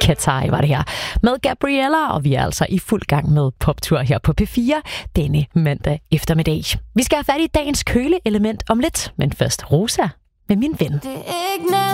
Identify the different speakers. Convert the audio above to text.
Speaker 1: Katai var det her med Gabriella, og vi er altså i fuld gang med poptur her på P4 denne mandag eftermiddag. Vi skal have fat i dagens køleelement om lidt, men først Rosa med Min Ven.
Speaker 2: Det er ikke